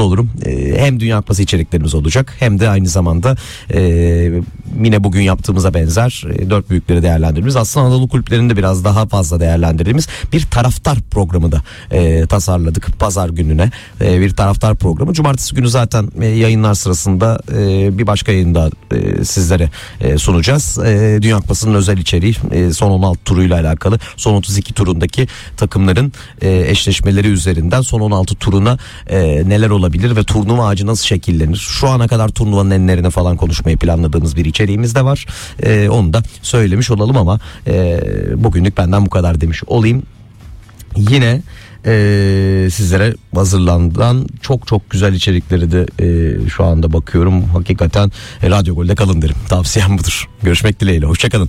olurum. Hem Dünya Kupası içeriklerimiz olacak hem de aynı zamanda yine bugün yaptığımıza benzer dört büyükleri değerlendirdiğimiz, aslında Anadolu kulüplerinde biraz daha fazla değerlendirdiğimiz bir taraftar programı da tasarladık pazar gününe. Bir taraftar programı. Cumartesi günü zaten yayınlar sırasında bir başka yayında sizlere sunacağız. Dünya Kupası'nın özel içeriği, son 16 turuyla alakalı, son 32 turundaki takımların eşleşmeleri üzerinden son 16 turuna neler olabilir ve turnuva ağacı nasıl şekillenir? Şu ana kadar turnuvanın enlerine falan konuşmayı planladığımız bir içeriğimiz de var. Onu da söylemiş olalım ama bugünlük benden bu kadar demiş olayım. Yine sizlere hazırlanan çok güzel içerikleri de şu anda bakıyorum. Hakikaten Radyo Gol'de kalın derim. Tavsiyem budur. Görüşmek dileğiyle. Hoşçakalın.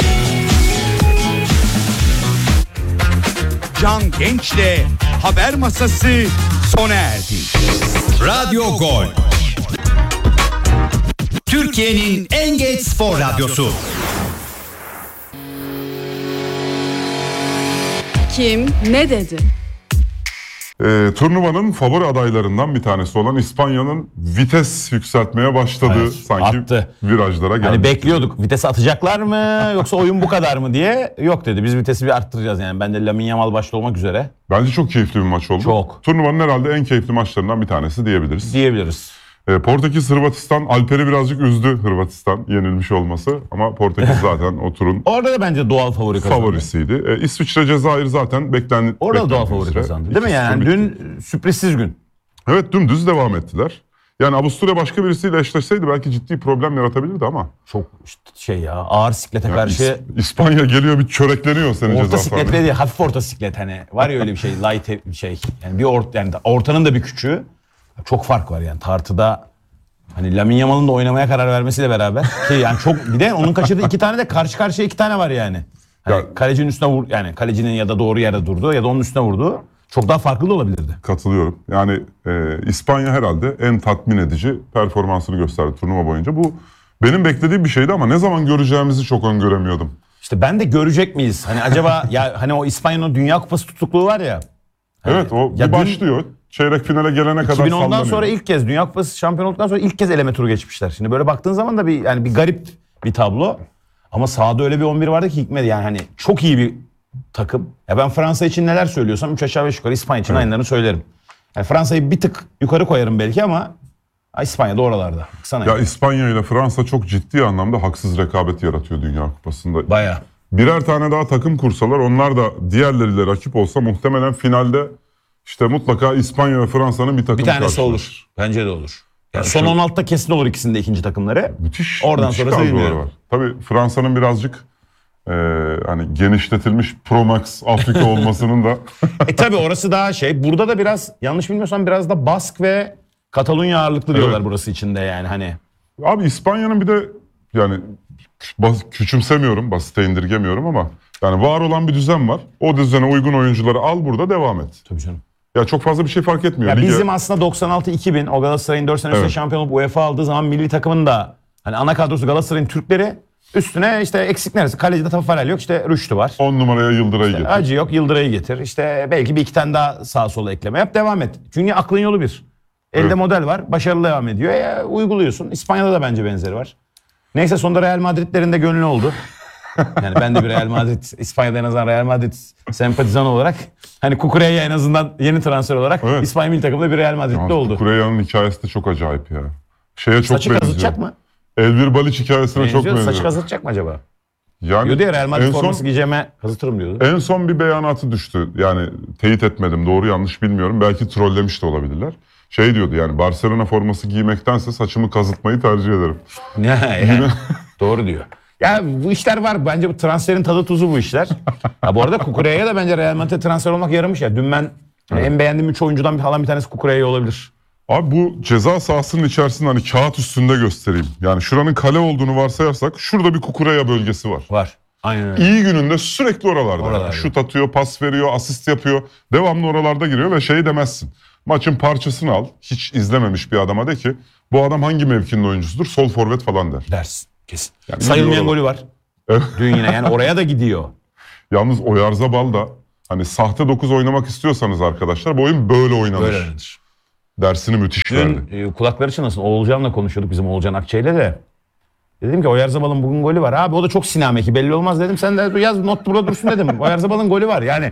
Can Genç'le Haber Masası sona erdi. Radyo Gol, Türkiye'nin en geç spor radyosu. Kim ne dedi? Turnuvanın favori adaylarından bir tanesi olan İspanya'nın vites yükseltmeye başladığı, evet, sanki attı. Virajlara geldi. Hani bekliyorduk, vitesi atacaklar mı yoksa oyun bu kadar mı diye. Yok dedi, biz vitesi bir arttıracağız yani. Ben de Lamine Yamal başta olmak üzere. Bence çok keyifli bir maç oldu. Çok. Turnuvanın herhalde en keyifli maçlarından bir tanesi diyebiliriz. Portekiz Hırvatistan, Alper'i birazcık üzdü Hırvatistan yenilmiş olması, ama Portekiz zaten o turun orada da bence doğal favori kazandı. favorisiydi. İsviçre Cezayir zaten orada da doğal favori kazandı. Değil mi yani? Dün sürprizsiz gün. Evet, dümdüz devam ettiler. Yani Avusturya başka birisiyle eşleşseydi belki ciddi problem yaratabilirdi ama. Çok ağır siklete karşı. İspanya geliyor, bir çörekleniyor senin ceza Orta siklet değil, hafif orta siklet hani. Var ya öyle bir şey, light bir şey. Yani yani ortanın da bir küçüğü. Çok fark var yani tartıda. Hani Lamine Yamal'ın da oynamaya karar vermesiyle beraber ki yani çok, bir de onun kaçırdığı 2 tane de karşı karşıya 2 tane var yani. Hani kalecinin üstüne yani kalecinin ya da doğru yerde durduğu ya da onun üstüne vurduğu çok daha farklı da olabilirdi. Katılıyorum. Yani İspanya herhalde en tatmin edici performansını gösterdi turnuva boyunca. Bu benim beklediğim bir şeydi ama ne zaman göreceğimizi çok öngöremiyordum. İşte ben de görecek miyiz? Hani acaba ya hani o İspanya'nın Dünya Kupası tutukluğu var ya. Hani, evet, o bir başlıyor. Çeyrek finale gelene kadar sallanıyor. 2010'dan sonra ilk kez Dünya Kupası şampiyon olduktan sonra ilk kez eleme turu geçmişler. Şimdi böyle baktığın zaman da bir garip bir tablo. Ama sahada öyle bir 11 vardı ki hikmet, yani hani çok iyi bir takım. Ya ben Fransa için neler söylüyorsam 3 aşağı 5 yukarı İspanya için aynılarını söylerim. Yani Fransa'yı bir tık yukarı koyarım belki ama İspanya da oralarda. Ya İspanya ile Fransa çok ciddi anlamda haksız rekabet yaratıyor Dünya Kupası'nda. Bayağı. Birer tane daha takım kursalar, onlar da diğerleriyle rakip olsa muhtemelen finalde İşte mutlaka İspanya ve Fransa'nın bir takım tanesi olur. Bence de olur. Yani son 16'da kesin olur ikisinin de ikinci takımları. Müthiş. Oradan müthiş sonrası bilmiyorum. var. Tabii Fransa'nın birazcık hani genişletilmiş Pro Max Afrika olmasının da. Tabii orası daha burada da biraz, yanlış bilmiyorsam biraz da Bask ve Katalunya ağırlıklı diyorlar burası içinde yani hani. Abi İspanya'nın bir de yani küçümsemiyorum, basite indirgemiyorum ama yani var olan bir düzen var. O düzene uygun oyuncuları al, burada devam et. Tabii canım. Ya çok fazla bir şey fark etmiyor. Ya bizim aslında 96-2000 o Galatasaray'ın 4 sene üstüne şampiyon olup UEFA aldığı zaman milli takımın da hani ana kadrosu Galatasaray'ın Türkleri, üstüne işte eksik neresi? Kalecide Tafarel yok, işte Rüştü var. 10 numaraya Yıldıray'ı getir. Hacı yok, Yıldıray'ı getir. İşte belki bir iki tane daha sağa sola ekleme yap, devam et. Çünkü aklın yolu bir. Elde model var, başarılı devam ediyor. Uyguluyorsun. İspanya'da da bence benzeri var. Neyse, sonunda Real Madrid'lerin de gönlü oldu. Yani ben de bir Real Madrid, İspanya'da en azından Real Madrid sempatizanı olarak, hani Cucureya en azından yeni transfer olarak İspanya milli takımda bir Real Madrid'de oldu. Cucureya'nın hikayesi de çok acayip ya. Çok saçı benziyor. kazıtacak mı? Elvir Baliç hikayesine çok benziyor. Saçı kazıtacak mı acaba? Yani diyordu ya, Real Madrid forması giyeceğime kazıtırım diyordu. En son bir beyanatı düştü. Yani teyit etmedim, doğru yanlış bilmiyorum. Belki trollemiş de olabilirler. Diyordu yani, Barcelona forması giymektense saçımı kazıtmayı tercih ederim. Yani, doğru diyor. Ya bu işler var. Bence bu transferin tadı tuzu bu işler. Ya bu arada Cucureya da bence Real Madrid'e transfer olmak yaramış ya. Dün ben en beğendiğim 3 oyuncudan bir tanesi Cucureya olabilir. Abi bu ceza sahasının içerisinde hani kağıt üstünde göstereyim. Yani şuranın kale olduğunu varsayarsak şurada bir Cucureya bölgesi var. Var. Aynen öyle. İyi gününde sürekli oralarda. Yani şut atıyor, pas veriyor, asist yapıyor. Devamlı oralarda giriyor ve demezsin. Maçın parçasını al. Hiç izlememiş bir adama de ki bu adam hangi mevkinin oyuncusudur? Sol forvet falan der. Dersin. Kesin. Yani sayılmayan golü var. Dün yine yani oraya da gidiyor. Yalnız Oyarzabal da hani sahte 9 oynamak istiyorsanız arkadaşlar, bu oyun böyle oynanır. Böyle oynanır. dersini müthiş verdi. Dün kulakları çınlasın. Oğulcan'la konuşuyorduk bizim Oğulcan Akçay'la da. Dedim ki Oyarzabal'ın bugün golü var. Abi o da çok sinameki belli olmaz dedim. Sen de yaz not burada dursun dedim. Oyarzabal'ın golü var. Yani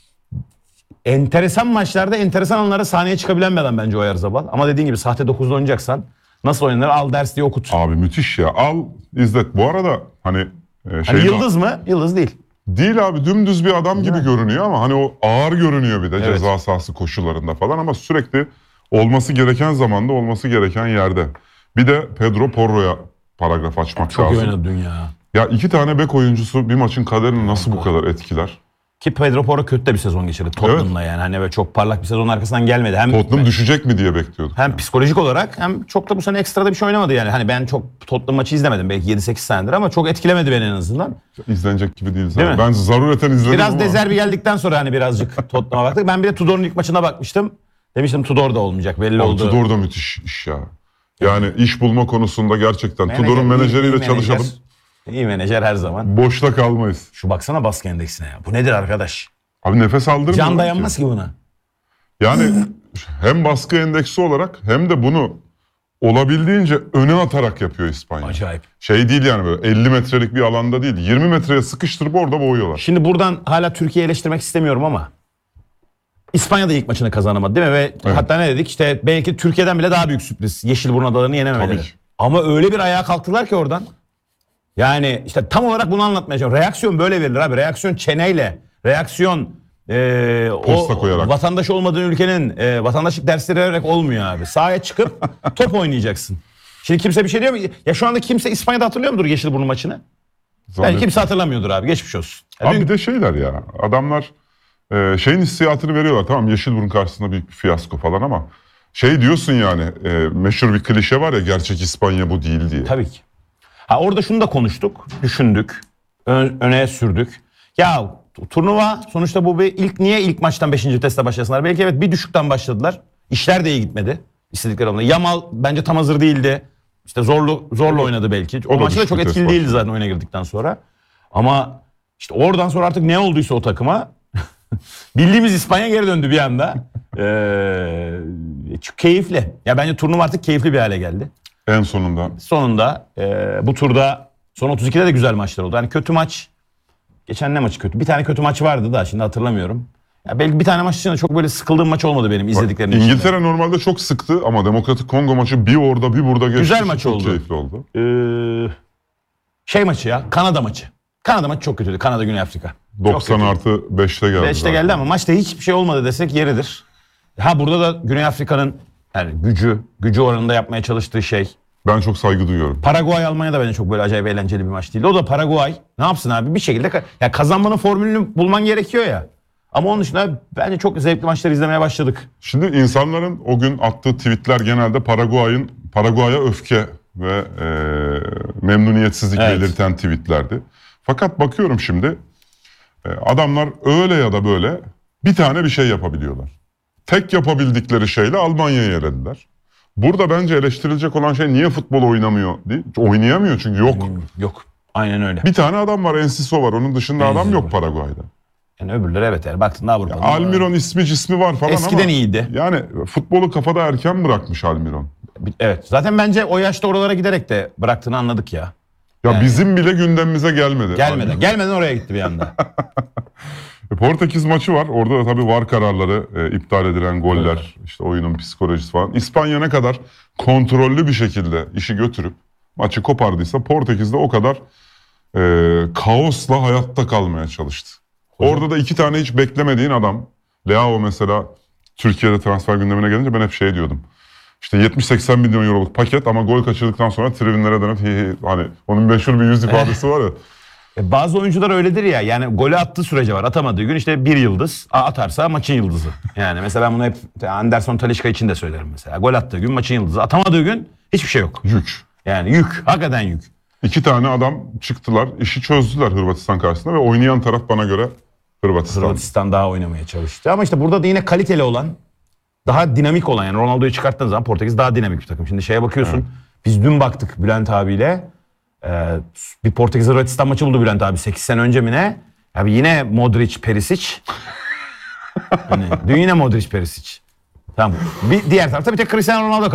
enteresan maçlarda enteresan anlara sahneye çıkabilen bir adam bence Oyarzabal. Ama dediğin gibi sahte 9'da oynayacaksan nasıl oynanır al ders diye okut. Abi müthiş ya. Al izlet. Bu arada hani Hani yıldız mı? Yıldız değil. değil abi, dümdüz bir adam gibi görünüyor ama hani o ağır görünüyor bir de Evet. ceza sahası koşularında falan, ama sürekli olması gereken zamanda olması gereken yerde. Bir de Pedro Porro'ya paragraf açmak Çok iyi lazım. oynadı dün ya. Ya iki tane bek oyuncusu bir maçın kaderini nasıl bu kadar etkiler? Ki Pedro Porro kötü de bir sezon geçirdi Tottenham'la yani. Hani böyle çok parlak bir sezon arkasından gelmedi. Hem Tottenham düşecek mi diye bekliyorduk. hem psikolojik olarak hem çok da bu sene ekstra da bir şey oynamadı yani. Hani ben çok Tottenham maçı izlemedim belki 7-8 senedir ama çok etkilemedi beni en azından. İzlenecek gibi değil Değil zaten. mi? Ben zarureten izledim Biraz ama. Dezerbi geldikten sonra hani birazcık Tottenham'a baktık. Ben bir de Tudor'un ilk maçına bakmıştım. Demiştim Tudor da olmayacak belli Abi oldu. Tudor da müthiş iş ya. Yani iş bulma konusunda gerçekten Menajer, Tudor'un iyi menajeriyle menajer. çalışalım. İyi menajer her zaman. Boşta kalmayız. Şu baksana baskı endeksine ya. Bu nedir arkadaş? Abi nefes aldırmıyor. Can ki. dayanmaz ki buna. Yani hem baskı endeksi olarak hem de bunu olabildiğince öne atarak yapıyor İspanya. Acayip. Şey değil yani, böyle 50 metrelik bir alanda değil. 20 metreye sıkıştırıp orada boğuyorlar. Şimdi buradan hala Türkiye'yi eleştirmek istemiyorum ama İspanya da ilk maçını kazanamadı değil mi? Ve hatta ne dedik işte belki Türkiye'den bile daha büyük sürpriz. Yeşilburun adalarını yenememeleri. Tabii ki. Ama öyle bir ayağa kalktılar ki oradan. Yani işte tam olarak bunu anlatmaya çalışıyorum. Reaksiyon böyle verilir abi. Reaksiyon çeneyle. Reaksiyon Posta koyarak. vatandaş olmadığın ülkenin vatandaşlık dersleri vererek olmuyor abi. Sahaya çıkıp top oynayacaksın. Şimdi kimse bir şey diyor mu? Ya şu anda kimse İspanya'da hatırlıyor mudur Yeşilburun maçını? Yani kimse hatırlamıyordur abi. Geçmiş olsun. Ya Abi dün- bir de şeyler ya. Adamlar şeyin hissiyatını veriyorlar. Tamam, Yeşilburun karşısında büyük bir fiyasko falan ama şey diyorsun yani, meşhur bir klişe var ya, gerçek İspanya bu değil diye. Tabii ki. Ha orada şunu da konuştuk, düşündük, öne sürdük. Ya turnuva sonuçta bu bir niye ilk maçtan 5. teste başlasınlar? Belki evet bir düşükten başladılar. İşler de iyi gitmedi. İstedikleri alanda. Yamal bence tam hazır değildi. İşte zorla oynadı belki. O da maçta da düşük çok vites etkili değildi başladı. zaten oyuna girdikten sonra. Ama işte oradan sonra artık ne olduysa o takıma bildiğimiz İspanya geri döndü bir anda. Çok keyifli. Ya bence turnuva artık keyifli bir hale geldi. En sonunda. Sonunda bu turda son 32'de de güzel maçlar oldu. Hani kötü maç, geçen ne maçı kötü? Bir tane kötü maç vardı da şimdi hatırlamıyorum. Ya belki bir tane maç için de çok böyle sıkıldığım maç olmadı benim izlediklerim içinde. İngiltere normalde çok sıktı ama Demokratik Kongo maçı bir orada bir burada geçti. Güzel maç çok oldu. keyifli oldu. Şey maçı ya, Kanada maçı. Kanada maçı çok kötüydü. Kanada Güney Afrika. 90 artı 5'te geldi. 5'te zaten. geldi ama maçta hiçbir şey olmadı desek yeridir. Ha burada da Güney Afrika'nın yani gücü oranında yapmaya çalıştığı şey. Ben çok saygı duyuyorum. Paraguay Almanya da bence çok böyle acayip eğlenceli bir maç değildi. O da Paraguay. Ne yapsın abi? Bir şekilde ya kazanmanın formülünü bulman gerekiyor ya. Ama onun dışında bence çok zevkli maçları izlemeye başladık. Şimdi insanların o gün attığı tweetler genelde Paraguay'a öfke ve memnuniyetsizlik Evet. belirten tweetlerdi. Fakat bakıyorum şimdi adamlar öyle ya da böyle bir tane bir şey yapabiliyorlar. Tek yapabildikleri şeyle Almanya'yı elediler. Burada bence eleştirilecek olan şey niye futbol oynamıyor değil. Oynayamıyor çünkü yok. Yok. Aynen öyle. Bir tane adam var, Enciso var. Onun dışında adam yok Paraguay'da. Yani öbürleri evet yani baktığında Avrupa'da. Almiron ismi cismi var falan Eskiden ama iyiydi. yani futbolu kafada erken bırakmış Almiron. Evet. Zaten bence o yaşta oralara giderek de bıraktığını anladık ya. Ya bizim bile gündemimize gelmedi. Gelmeden oraya gitti bir anda. Portekiz maçı var. Orada da tabii VAR kararları, iptal edilen goller, işte oyunun psikolojisi falan. İspanya ne kadar kontrollü bir şekilde işi götürüp maçı kopardıysa Portekiz de o kadar kaosla hayatta kalmaya çalıştı. Orada da iki tane hiç beklemediğin adam. Leao mesela Türkiye'de transfer gündemine gelince ben hep şey diyordum. İşte 70-80 milyon euroluk paket ama gol kaçırdıktan sonra tribünlere dönüp hani onun meşhur bir yüz ifadesi var ya. Bazı oyuncular öyledir ya. Yani golü attığı sürece var. Atamadığı gün işte bir yıldız. Atarsa maçın yıldızı. Yani mesela ben bunu hep Anderson Talisca için de söylerim mesela. Gol attığı gün maçın yıldızı. Atamadığı gün hiçbir şey yok. Yük. Yani yük. Hakikaten yük. İki tane adam çıktılar, işi çözdüler Hırvatistan karşısında ve oynayan taraf bana göre Hırvatistan. Hırvatistan daha oynamaya çalıştı. Ama işte burada da yine kaliteli olan, daha dinamik olan, yani Ronaldo'yu çıkarttığın zaman Portekiz daha dinamik bir takım. Şimdi şeye bakıyorsun. Evet. Biz dün baktık Bülent abiyle. Bir Portekiz Hırvatistan maçı buldu Bülent abi 8 sene önce mi ne? Abi yine Modric, Perisic. Hani, dün yine Modric, Perisic. Tamam. Bir diğer tarafta bir tek Cristiano Ronaldo